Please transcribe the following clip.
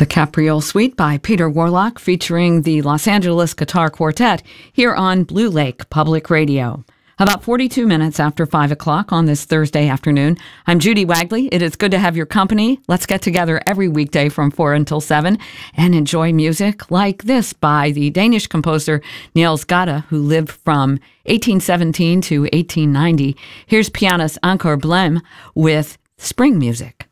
The Capriole Suite by Peter Warlock featuring the Los Angeles Guitar Quartet here on Blue Lake Public Radio. About 42 minutes after 5 o'clock on this Thursday afternoon. I'm Judy Wagley. It is good to have your company. Let's get together every weekday from 4 until 7 and enjoy music like this by the Danish composer Niels Gade, who lived from 1817 to 1890. Here's pianist Ankur Blem with Spring Music.